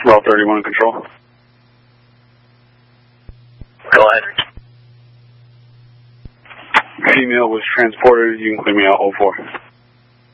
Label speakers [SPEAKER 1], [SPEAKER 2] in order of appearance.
[SPEAKER 1] Well 31 control.
[SPEAKER 2] Go ahead.
[SPEAKER 1] Female was transported. You can clear me out 04.